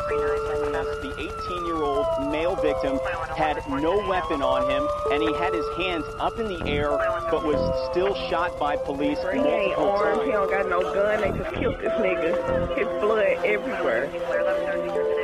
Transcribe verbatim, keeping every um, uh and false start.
The eighteen-year-old male victim had no weapon on him, and he had his hands up in the air, but was still shot by police He ain't multiple armed, times. he don't got no gun, they just killed this nigga. His blood everywhere.